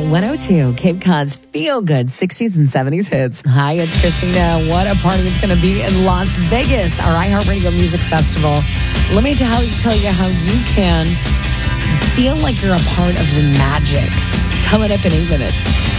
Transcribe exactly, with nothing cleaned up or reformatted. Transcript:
one oh two, Cape Cod's feel-good sixties and seventies hits. Hi, it's Christina. What a party it's going to be in Las Vegas, our iHeartRadio Music Festival. Let me tell, tell you how you can feel like you're a part of the magic. Coming up in eight minutes.